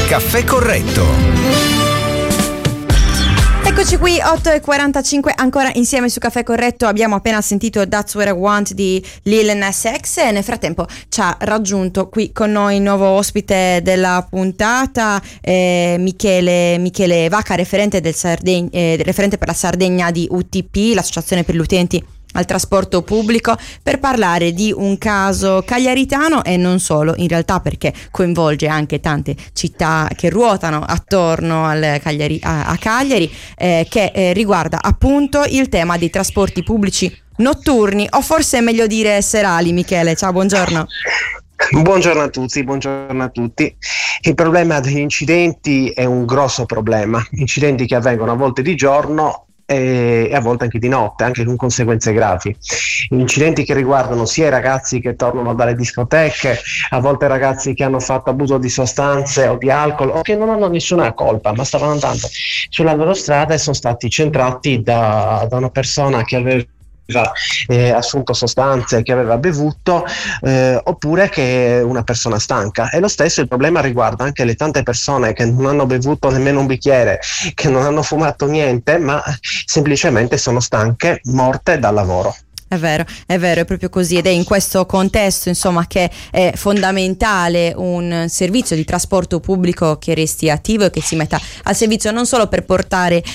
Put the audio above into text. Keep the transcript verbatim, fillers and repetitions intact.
Caffè Corretto. Eccoci qui, otto e quarantacinque, ancora insieme su Caffè Corretto. Abbiamo appena sentito That's What I Want di Lil Nas X e nel frattempo ci ha raggiunto qui con noi il nuovo ospite della puntata, eh, Michele, Michele Vacca, referente, del Sardegna, eh, referente per la Sardegna di U T P, l'Associazione per gli Utenti al Trasporto Pubblico, per parlare di un caso cagliaritano e non solo, in realtà, perché coinvolge anche tante città che ruotano attorno al Cagliari, a, a Cagliari, eh, che eh, riguarda appunto il tema dei trasporti pubblici notturni, o forse è meglio dire serali. Michele, ciao, buongiorno. Buongiorno a tutti, buongiorno a tutti. Il problema degli incidenti è un grosso problema, incidenti che avvengono a volte di giorno e a volte anche di notte, anche con conseguenze gravi. Incidenti che riguardano sia i ragazzi che tornano dalle discoteche, a volte ragazzi che hanno fatto abuso di sostanze o di alcol o che non hanno nessuna colpa, ma stavano andando sulla loro strada e sono stati centrati da, da una persona che aveva Eh, assunto sostanze, che aveva bevuto, eh, oppure che è una persona stanca. E lo stesso il problema riguarda anche le tante persone che non hanno bevuto nemmeno un bicchiere, che non hanno fumato niente, ma semplicemente sono stanche, morte dal lavoro. È vero, è vero, è proprio così, ed è in questo contesto, insomma, che è fondamentale un servizio di trasporto pubblico che resti attivo e che si metta al servizio non solo per portare